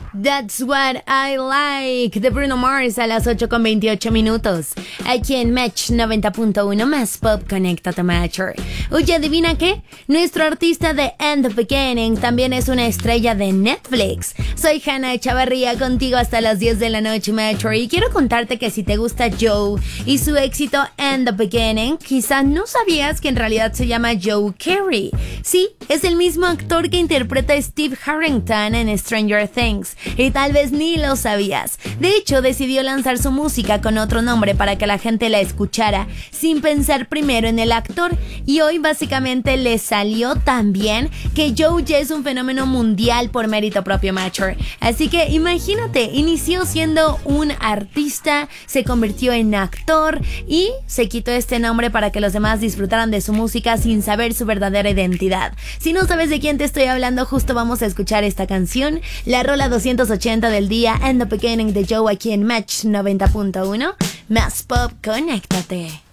That's What I Like de Bruno Mars a las 8:28. Aquí en Match 90.1 más pop, conéctate Matcher. Oye, ¿adivina qué? Nuestro artista de And the Beginning también es una estrella de Netflix. Soy Hannah Echavarría, contigo hasta las 10 de la noche, Matcher. Y quiero contarte que si te gusta Joe y su éxito And the Beginning, quizás no sabías que en realidad se llama Joe Carey. Sí, es el mismo actor que interpreta a Steve Harrington en Stranger Things. Y tal vez ni lo sabías. De hecho, decidió lanzar su música con otro nombre para que la gente la escuchara sin pensar primero en el actor. Y hoy básicamente le salió tan bien que Joe ya es un fenómeno mundial por mérito propio, Matcher. Así que imagínate, inició siendo un artista, se convirtió en actor y se quitó este nombre para que los demás disfrutaran de su música sin saber su verdadera identidad. Si no sabes de quién te estoy hablando, justo vamos a escuchar esta canción, la rola 280 del día, And the Beginning de Joe, aquí en Match 90.1. Más pop, conéctate.